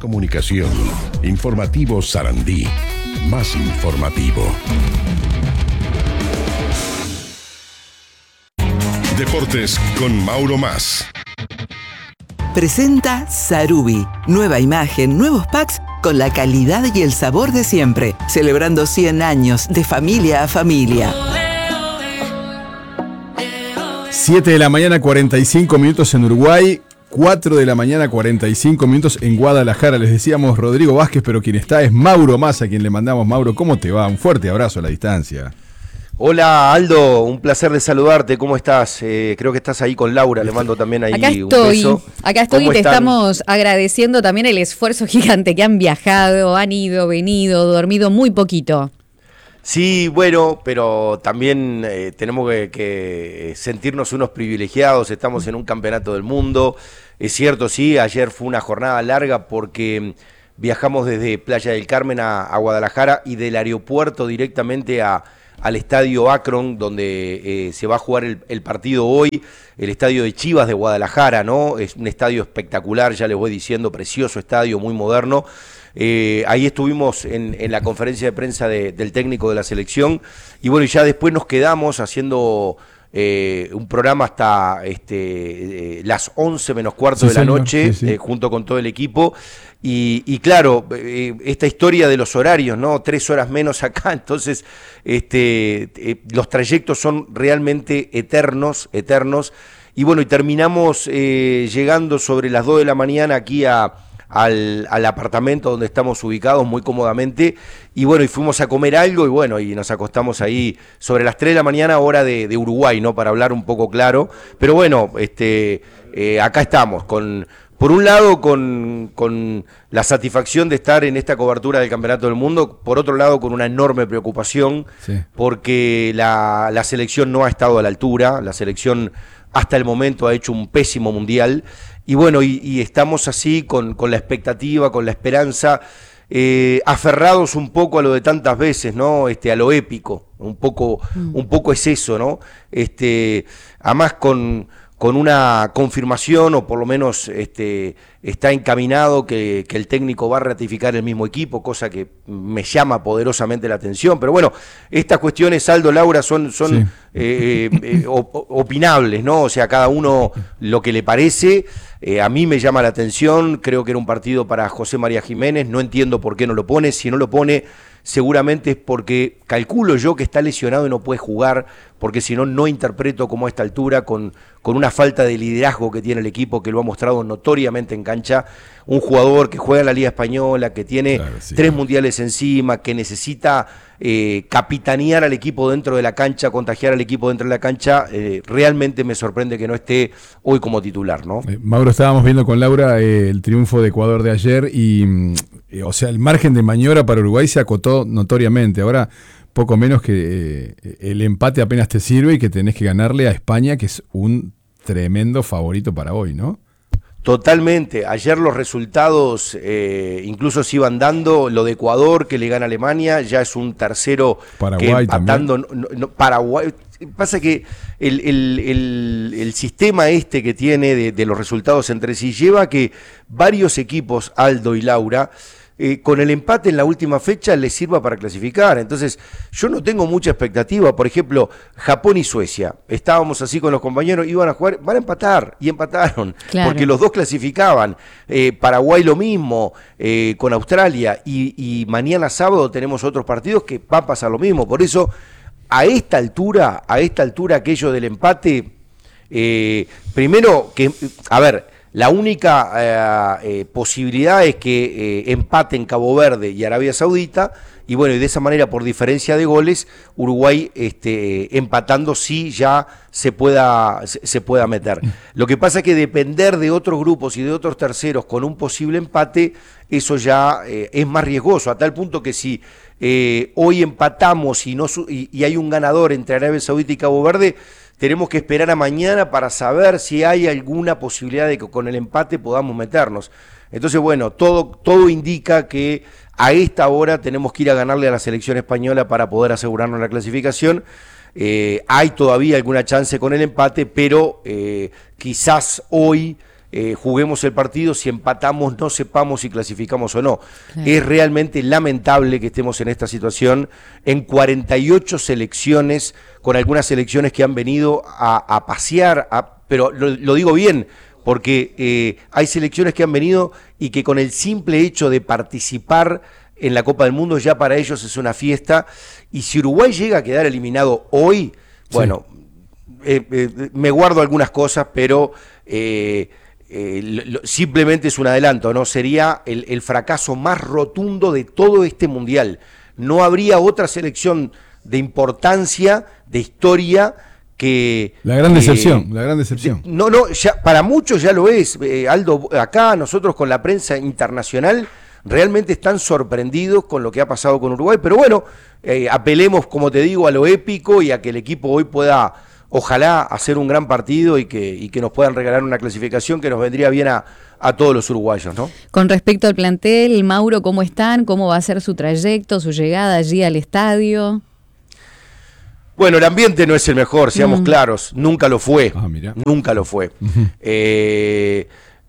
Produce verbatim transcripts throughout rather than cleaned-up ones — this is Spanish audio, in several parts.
Comunicación. Informativo Sarandí. Más informativo. Deportes con Mauro Mas. Presenta Sarubi. Nueva imagen, nuevos packs con la calidad y el sabor de siempre. Celebrando cien años de familia a familia. siete de la mañana, cuarenta y cinco minutos en Uruguay. cuatro de la mañana, cuarenta y cinco minutos en Guadalajara. Les decíamos Rodrigo Vázquez, pero quien está es Mauro Mas, a quien le mandamos. Mauro, ¿cómo te va? Un fuerte abrazo a la distancia. Hola Aldo, un placer de saludarte, ¿cómo estás? Eh, creo que estás ahí con Laura, le mando también ahí acá un estoy, beso. Acá estoy y te están? estamos agradeciendo también el esfuerzo gigante que han viajado, han ido, venido, dormido muy poquito. Sí, bueno, pero también eh, tenemos que, que sentirnos unos privilegiados, estamos en un campeonato del mundo. Es cierto, sí, ayer fue una jornada larga porque viajamos desde Playa del Carmen a, a Guadalajara y del aeropuerto directamente a, al estadio Akron, donde eh, se va a jugar el, el partido hoy, el estadio de Chivas de Guadalajara, ¿no? Es un estadio espectacular, ya les voy diciendo, precioso estadio, muy moderno. Eh, ahí estuvimos en, en la conferencia de prensa de, del técnico de la selección y bueno, ya después nos quedamos haciendo eh, un programa hasta este, eh, las once menos cuarto sí, de la señor. noche, sí, sí. Eh, junto con todo el equipo. Y, y claro, eh, esta historia de los horarios, ¿no? Tres horas menos acá, entonces este, eh, los trayectos son realmente eternos, eternos. Y bueno, y terminamos eh, llegando sobre las dos de la mañana aquí a... Al, al apartamento donde estamos ubicados muy cómodamente y bueno, y fuimos a comer algo y bueno, y nos acostamos ahí sobre las tres de la mañana hora de, de Uruguay, ¿no? Para hablar un poco claro, pero bueno, este eh, acá estamos, con por un lado con, con la satisfacción de estar en esta cobertura del Campeonato del Mundo, por otro lado con una enorme preocupación, sí. porque la, la selección no ha estado a la altura, la selección hasta el momento ha hecho un pésimo mundial. Y bueno, y, y estamos así con, con la expectativa, con la esperanza, eh, aferrados un poco a lo de tantas veces, ¿no? Este, a lo épico, un poco, mm. un poco es eso, ¿no? Este, además con, con una confirmación, o por lo menos este, está encaminado que, que el técnico va a ratificar el mismo equipo, cosa que me llama poderosamente la atención. Pero bueno, estas cuestiones, Aldo, Laura, son, son sí. eh, eh, opinables, ¿no? O sea, cada uno lo que le parece. Eh, a mí me llama la atención, creo que era un partido para José María Jiménez, no entiendo por qué no lo pone, si no lo pone seguramente es porque calculo yo que está lesionado y no puede jugar, porque si no, no interpreto como a esta altura, con, con una falta de liderazgo que tiene el equipo, que lo ha mostrado notoriamente en cancha, un jugador que juega en la Liga Española, que tiene claro, sí, tres claro. mundiales encima, que necesita eh, capitanear al equipo dentro de la cancha, contagiar al equipo dentro de la cancha, eh, realmente me sorprende que no esté hoy como titular, ¿no? Eh, Mauro, estábamos viendo con Laura eh, el triunfo de Ecuador de ayer y, eh, o sea, el margen de maniobra para Uruguay se acotó notoriamente. Ahora, poco menos que eh, el empate apenas te sirve y que tenés que ganarle a España, que es un tremendo favorito para hoy, ¿no? Totalmente. Ayer los resultados eh, incluso se iban dando. Lo de Ecuador, que le gana a Alemania, ya es un tercero Paraguay que empatando. No, no, Paraguay. Pasa que el, el, el, el sistema este que tiene de, de los resultados entre sí lleva a que varios equipos, Aldo y Laura, Eh, con el empate en la última fecha les sirva para clasificar. Entonces yo no tengo mucha expectativa. Por ejemplo, Japón y Suecia, estábamos así con los compañeros, iban a jugar, van a empatar, y empataron, claro. porque los dos clasificaban. eh, Paraguay lo mismo, eh, con Australia, y, y mañana sábado tenemos otros partidos que va a pasar lo mismo. Por eso a esta altura, a esta altura aquello del empate, eh, primero que, a ver, la única eh, eh, posibilidad es que eh, empaten Cabo Verde y Arabia Saudita, y bueno, y de esa manera, por diferencia de goles, Uruguay este, empatando sí ya se pueda, se, se pueda meter. Lo que pasa es que depender de otros grupos y de otros terceros con un posible empate, eso ya eh, es más riesgoso, a tal punto que si eh, hoy empatamos y, no, y, y hay un ganador entre Arabia Saudita y Cabo Verde, tenemos que esperar a mañana para saber si hay alguna posibilidad de que con el empate podamos meternos. Entonces, bueno, todo, todo indica que a esta hora tenemos que ir a ganarle a la selección española para poder asegurarnos la clasificación. Eh, hay todavía alguna chance con el empate, pero eh, quizás hoy eh, juguemos el partido, si empatamos no sepamos si clasificamos o no. Claro. Es realmente lamentable que estemos en esta situación en cuarenta y ocho selecciones, con algunas selecciones que han venido a, a pasear, a, pero lo, lo digo bien, porque eh, hay selecciones que han venido y que con el simple hecho de participar en la Copa del Mundo ya para ellos es una fiesta, y si Uruguay llega a quedar eliminado hoy, bueno, sí. eh, eh, me guardo algunas cosas, pero eh, eh, lo, simplemente es un adelanto, ¿no? Sería el, el fracaso más rotundo de todo este Mundial. No habría otra selección de importancia, de historia, que... La gran que, decepción, la gran decepción. No, no, ya, para muchos ya lo es. Eh, Aldo, acá nosotros con la prensa internacional realmente están sorprendidos con lo que ha pasado con Uruguay, pero bueno, eh, apelemos, como te digo, a lo épico y a que el equipo hoy pueda, ojalá, hacer un gran partido y que, y que nos puedan regalar una clasificación que nos vendría bien a, a todos los uruguayos, ¿no? Con respecto al plantel, Mauro, ¿cómo están? ¿Cómo va a ser su trayecto, su llegada allí al estadio? Bueno, el ambiente no es el mejor, seamos mm. claros, nunca lo fue, ah, mira. nunca lo fue. Uh-huh. Eh,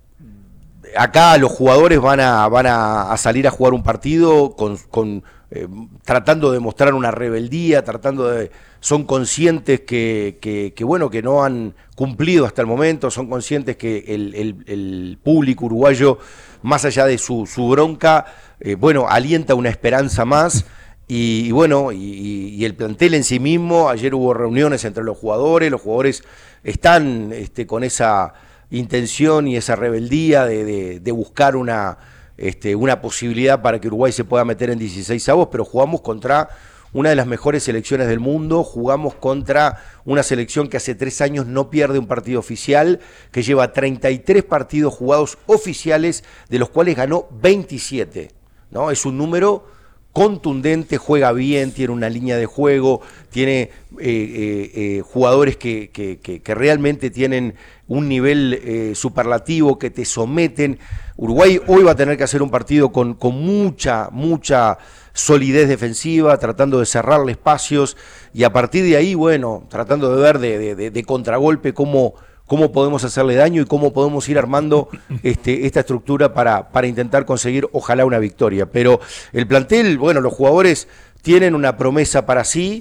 acá los jugadores van a, van a, a salir a jugar un partido con, con eh, tratando de mostrar una rebeldía, tratando de, son conscientes que, que, que bueno, que no han cumplido hasta el momento, son conscientes que el, el, el público uruguayo, más allá de su, su bronca, eh, bueno, alienta una esperanza más. Y, y bueno, y, y el plantel en sí mismo, ayer hubo reuniones entre los jugadores, los jugadores están este, con esa intención y esa rebeldía de, de, de buscar una, este, una posibilidad para que Uruguay se pueda meter en dieciséis avos, pero jugamos contra una de las mejores selecciones del mundo, jugamos contra una selección que hace tres años no pierde un partido oficial, que lleva treinta y tres partidos jugados oficiales, de los cuales ganó veintisiete, ¿no? Es un número contundente, juega bien, tiene una línea de juego, tiene eh, eh, eh, jugadores que, que, que, que realmente tienen un nivel eh, superlativo, que te someten. Uruguay hoy va a tener que hacer un partido con, con mucha, mucha solidez defensiva, tratando de cerrarle espacios, y a partir de ahí, bueno, tratando de ver de, de, de, de contragolpe cómo... cómo podemos hacerle daño y cómo podemos ir armando este, esta estructura para, para intentar conseguir, ojalá, una victoria. Pero el plantel, bueno, los jugadores tienen una promesa para sí,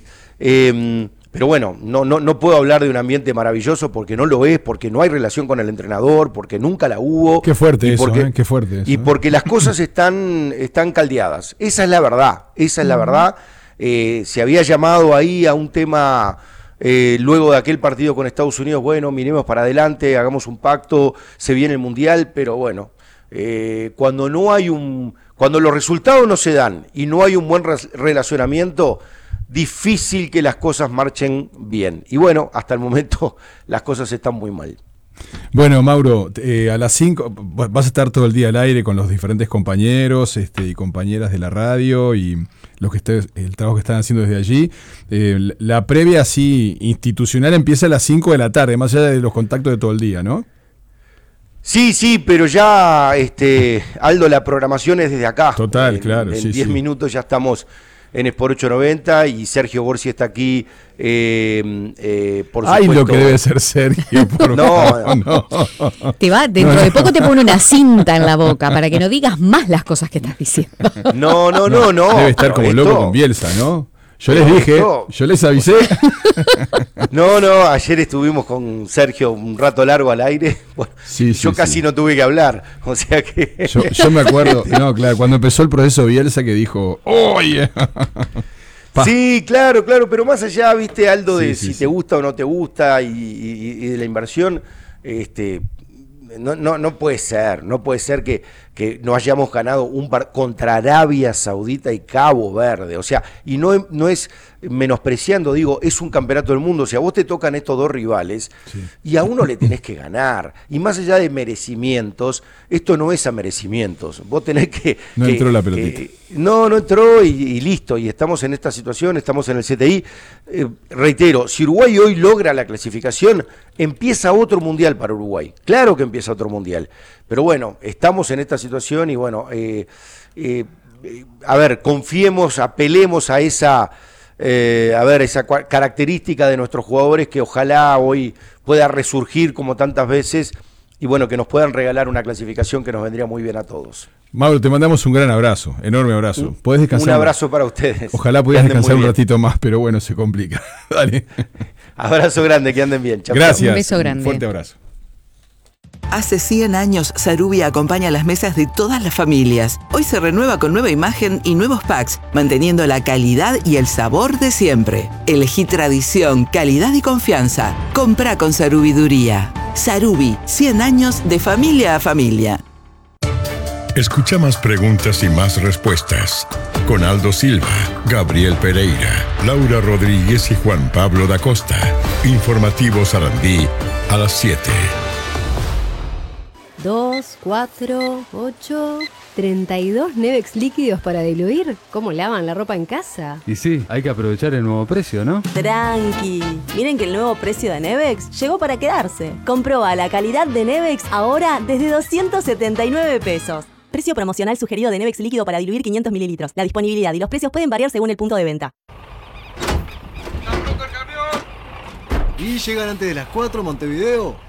eh, pero bueno, no, no, no puedo hablar de un ambiente maravilloso porque no lo es, porque no hay relación con el entrenador, porque nunca la hubo. Qué fuerte eso, porque, ¿eh? Qué fuerte eso, y porque ¿eh? las cosas están, están caldeadas. Esa es la verdad, esa es la verdad. Eh, se había llamado ahí a un tema... Eh, luego de aquel partido con Estados Unidos, bueno, miremos para adelante, hagamos un pacto, se viene el Mundial, pero bueno, eh, cuando no hay un, cuando los resultados no se dan y no hay un buen re- relacionamiento, difícil que las cosas marchen bien. Y bueno, hasta el momento las cosas están muy mal. Bueno, Mauro, eh, a las cinco vas a estar todo el día al aire con los diferentes compañeros este, y compañeras de la radio y los que esté, el trabajo que están haciendo desde allí. Eh, la previa así institucional empieza a las cinco de la tarde, más allá de los contactos de todo el día, ¿no? Sí, sí, pero ya, este, Aldo, la programación es desde acá. Total, en, claro. En sí, diez sí. minutos ya estamos en Sport ochocientos noventa y Sergio Gorsi está aquí, eh, eh, por supuesto. Ay, lo que debe ser Sergio, por no, favor, no. Te va, dentro no, de poco te pone una cinta en la boca para que no digas más las cosas que estás diciendo. No, no, no, no. Debe estar como esto, loco con Bielsa, ¿no? Yo no, les dije, esto, yo les avisé. No, no, ayer estuvimos con Sergio un rato largo al aire. Bueno, sí, sí, yo casi sí. no tuve que hablar, o sea que... Yo, yo me acuerdo, no, claro, cuando empezó el proceso Bielsa que dijo, ¡oye! Sí, claro, claro, pero más allá, viste, Aldo, de sí, sí, si sí. te gusta o no te gusta y, y, y de la inversión, este... No, no, no puede ser, no puede ser que, que no hayamos ganado un par contra Arabia Saudita y Cabo Verde, o sea, y no, no es menospreciando, digo, es un campeonato del mundo, o sea, vos te tocan estos dos rivales sí. y a uno le tenés que ganar, y más allá de merecimientos, esto no es a merecimientos, vos tenés que... No que, entró la pelotita. Que, no, no entró y, y listo, y estamos en esta situación, estamos en el C T I, eh, reitero, si Uruguay hoy logra la clasificación, empieza otro mundial para Uruguay, claro que empieza otro mundial, pero bueno, estamos en esta situación y bueno, eh, eh, a ver, confiemos, apelemos a esa, eh, a ver, esa característica de nuestros jugadores que ojalá hoy pueda resurgir como tantas veces y bueno, que nos puedan regalar una clasificación que nos vendría muy bien a todos. Mauro, te mandamos un gran abrazo, enorme abrazo. ¿Podés descansar? Un abrazo para ustedes. Ojalá pudieras descansar un ratito más, pero bueno, se complica. Dale. Abrazo grande, que anden bien. Chau, Gracias. Un beso grande. Un fuerte abrazo. Hace cien años, Sarubi acompaña las mesas de todas las familias. Hoy se renueva con nueva imagen y nuevos packs, manteniendo la calidad y el sabor de siempre. Elegí tradición, calidad y confianza. Comprá con Sarubiduría. Sarubi, cien años de familia a familia. Escucha más preguntas y más respuestas con Aldo Silva, Gabriel Pereira, Laura Rodríguez y Juan Pablo da Costa. Informativo Sarandí a las siete. dos, cuatro, ocho, treinta y dos Nevex líquidos para diluir. ¿Cómo lavan la ropa en casa? Y sí, hay que aprovechar el nuevo precio, ¿no? Tranqui, miren que el nuevo precio de Nevex llegó para quedarse. Comproba la calidad de Nevex ahora desde doscientos setenta y nueve pesos. Precio promocional sugerido de Nevex líquido para diluir quinientos mililitros. La disponibilidad y los precios pueden variar según el punto de venta. Y llegan antes de las cuatro Montevideo.